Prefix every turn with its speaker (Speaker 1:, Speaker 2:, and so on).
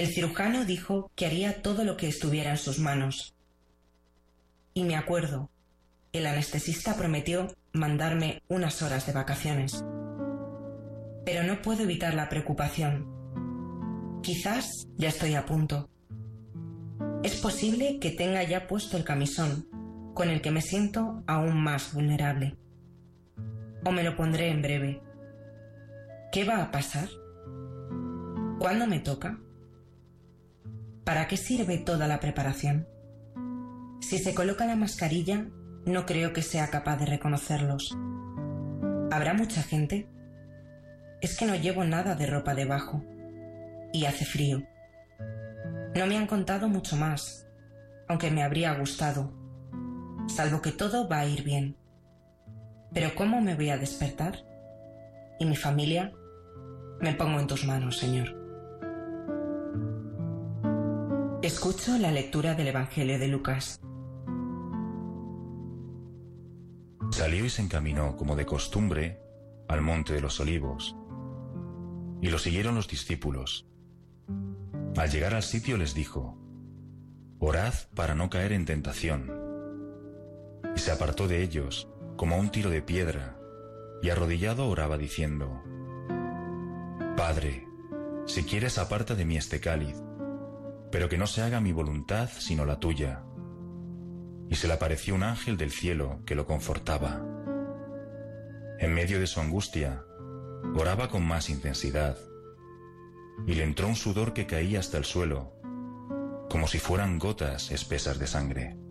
Speaker 1: El cirujano dijo que haría todo lo que estuviera en sus manos. Y me acuerdo, el anestesista prometió mandarme unas horas de vacaciones. Pero no puedo evitar la preocupación. Quizás ya estoy a punto. Es posible que tenga ya puesto el camisón, con el que me siento aún más vulnerable. O me lo pondré en breve. ¿Qué va a pasar? ¿Cuándo me toca? ¿Para qué sirve toda la preparación? Si se coloca la mascarilla, no creo que sea capaz de reconocerlos. ¿Habrá mucha gente? Es que no llevo nada de ropa debajo. Y hace frío. No me han contado mucho más, aunque me habría gustado. Salvo que todo va a ir bien. Pero ¿cómo me voy a despertar? ¿Y mi familia? Me pongo en tus manos, Señor. Escucho la lectura del Evangelio de Lucas.
Speaker 2: Salió y se encaminó, como de costumbre, al monte de los Olivos, y lo siguieron los discípulos. Al llegar al sitio les dijo: «Orad para no caer en tentación». Y se apartó de ellos, como a un tiro de piedra, y arrodillado oraba diciendo: «Padre, si quieres aparta de mí este cáliz, pero que no se haga mi voluntad sino la tuya». Y se le apareció un ángel del cielo que lo confortaba. En medio de su angustia, oraba con más intensidad, y le entró un sudor que caía hasta el suelo, como si fueran gotas espesas de sangre.